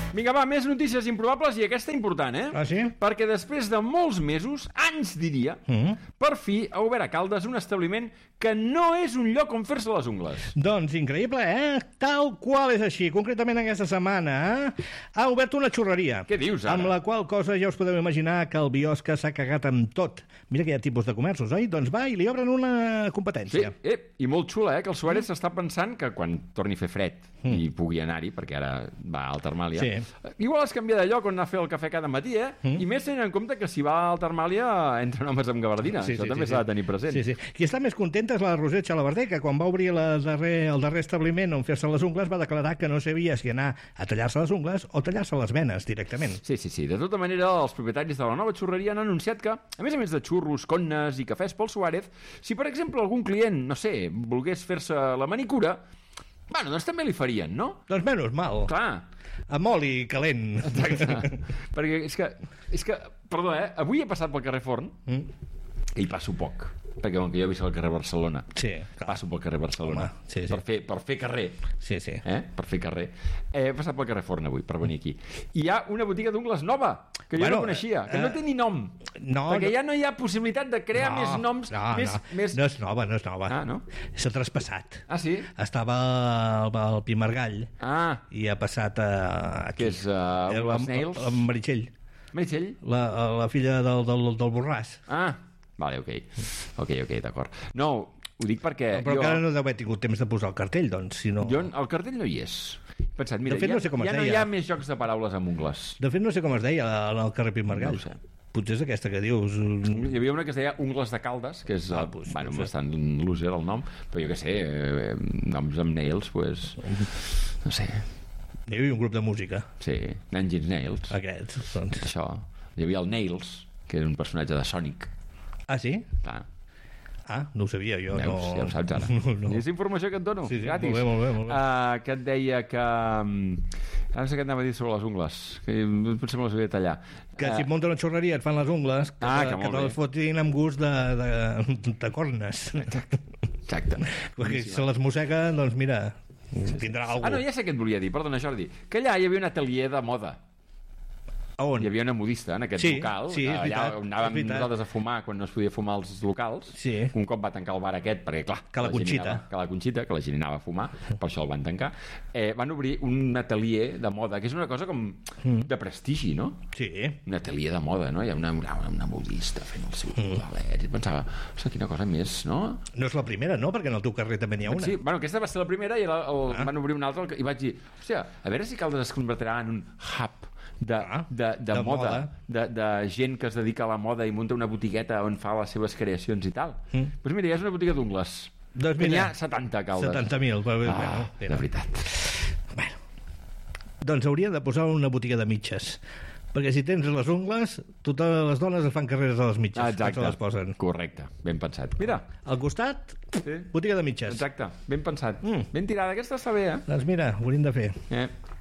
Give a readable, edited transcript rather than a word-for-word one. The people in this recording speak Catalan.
Vinga, va, més notícies improbables i aquesta important, eh? Ah, sí? Perquè després de molts mesos, anys diria, per fi ha obert a Caldes un establiment que no és un lloc on fer-se les ungles. Doncs increïble, eh? Tal qual és així. Concretament aquesta setmana ha obert una xurreria. Què dius, ara? Amb la qual cosa ja us podeu imaginar que el Biosca s'ha cagat amb tot. Mira que hi ha tipus de comerços, oi? Doncs va, i li obren una Sí, competència. i molt xula, que el Suárez s'està pensant que quan torni a fer fred i pugui anar-hi, perquè ara va al Termàlia, igual es canvia de lloc on anar a fer el cafè cada matí, i més tenint en compte que si va al Termàlia entren homes amb gabardina. Això també s'ha de tenir present. Sí. Qui està més contenta és la Roser Xalabarder, que quan va obrir el darrer establiment on fer-se les ungles va declarar que no sabia si anar a tallar-se les ungles o tallar-se les venes directament. Sí. De tota manera, els propietaris de la nova xurreria han anunciat que, a més de xurros, connes i cafès pel Suárez, si per exemple algun client, no sé, volgués fer-se la manicura, bueno, doncs també li farien, no? Doncs menys mal. Clar. Amb oli calent. Exacte. Perquè és que, perdó, avui he passat pel carrer Forn i passo poc, perquè com que jo he vist al carrer Barcelona, passo pel carrer Barcelona. Home, per fer carrer. Sí. Per fer carrer. He passat pel carrer Forn avui per venir aquí. I hi ha una botiga d'ungles nova que jo no coneixia, que no té ni nom. Perquè ja no hi ha possibilitat de crear més noms. No és nova. Ah, no? S'ha traspassat. Ah, sí? Estava al Pimargall i ha passat aquí. Que és les Nails? Amb Meritxell. Meritxell? La filla del Borràs. Vale, ok, d'acord. No, ho dic perquè però encara no deu haver tingut temps de posar el cartell, doncs, si no... El cartell no hi és. He pensat, mira, de fet, no sé com es ja deia. no hi ha més jocs de paraules amb ungles. De fet, no sé com es deia al carrer Pimargall. No ho sé. Potser és aquesta que dius. Hi havia una que es deia Ungles de Caldes, que és bastant loser el nom, però jo què sé, noms amb nails, pues, no sé. Hi havia un grup de música. Sí, Nine Inch Nails. Aquests, doncs. Això. Hi havia el Nails, que era un personatge de Sonic. Ah, sí? Clar. No ho sabia jo. Veus, ja ho saps ara. No. És informació que et dono. Sí, gratis. Molt bé. Que et deia que... Ara no sé què et anava a dir sobre les ungles, que potser me les havia de tallar. Que si et munta una xorreria et fan les ungles, que te les fotin amb gust de cornes. Exacte. Perquè si se les mosseguen, doncs mira, tindrà alguna cosa. No, ja sé què et volia dir, perdona Jordi, que allà hi havia un atelier de moda. On? Hi havia una modista en aquest local. Allà anàvem nosaltres a fumar quan no es podia fumar als locals. Un cop va tancar el bar aquest, perquè clar, que la Conxita, que la gent anava a fumar, per això el van tancar. Van obrir un atelier de moda, que és una cosa com de prestigi, no? Sí. Un atelier de moda, no? Hi ha una modista fent el seu modelet. I pensava, ostres, quina cosa més, no? No és la primera, no? Perquè en el teu carrer també n'hi ha una. Sí, bueno, aquesta va ser la primera i van obrir una altra i vaig dir, hòstia, a veure si Caldes es convertirà en un hub de moda, de gent que es dedica a la moda i munta una botigueta on fa les seves creacions i tal. Doncs mira, ja és una botiga d'ungles. Doncs n'hi ha 70 a Caldes. 70.000. De veritat. Bueno, doncs hauria de posar una botiga de mitges, perquè si tens les ungles, totes les dones es fan carreres a les mitges. Exacte, les posen. correcte, ben pensat. Mira, al costat, botiga de mitges. Exacte, ben pensat. Ben tirada, aquesta està bé, Doncs mira, ho hauríem de fer.